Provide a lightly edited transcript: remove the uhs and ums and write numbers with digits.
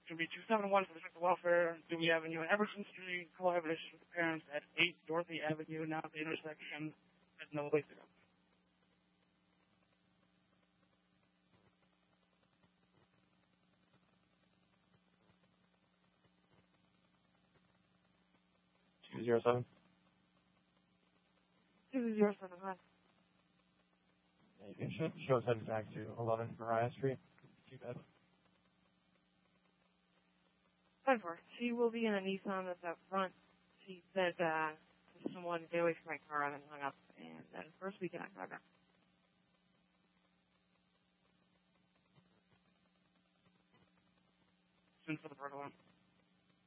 Should be 271 for the District of Welfare, Dewey Avenue and Everson Street. Call have an issue with the parents at 8 Dorothy Avenue, now at the intersection. There's no place to go. Zero seven. 2075. Yeah, you can show us headed back to 11 Mariah Street. Too bad. 5-4. She will be in a Nissan that's out front. She said to someone, "Stay away from my car," and then hung up. And then first we cannot drive her. Soon for the burglar.